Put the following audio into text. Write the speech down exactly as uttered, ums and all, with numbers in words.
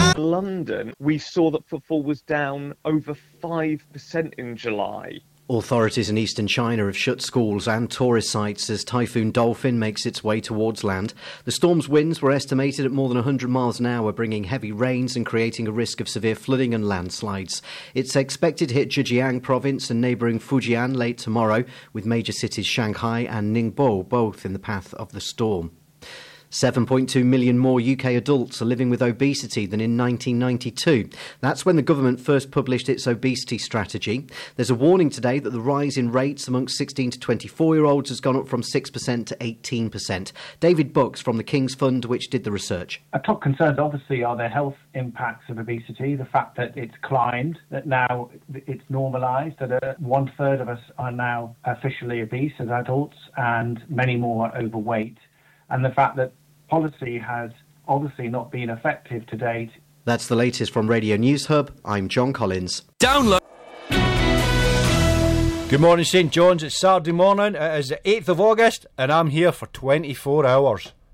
London, we saw that footfall was down over five percent in July. Authorities in eastern China have shut schools and tourist sites as Typhoon Dolphin makes its way towards land. The storm's winds were estimated at more than one hundred miles an hour, bringing heavy rains and creating a risk of severe flooding and landslides. It's expected to hit Zhejiang province and neighbouring Fujian late tomorrow, with major cities Shanghai and Ningbo both in the path of the storm. seven point two million more U K adults are living with obesity than in nineteen ninety-two. That's when the government first published its obesity strategy. There's a warning today that the rise in rates amongst sixteen to twenty-four-year-olds has gone up from six percent to eighteen percent. David Bucks from the King's Fund, which did the research. Our top concerns, obviously, are the health impacts of obesity, the fact that it's climbed, that now it's normalised, that uh, one-third of us are now officially obese as adults and many more are overweight. And the fact that policy has obviously not been effective to date. That's the latest from Radio News Hub. I'm John Collins. Download. Good morning, St John's. It's Saturday morning. It is the eighth of August, and I'm here for twenty-four hours.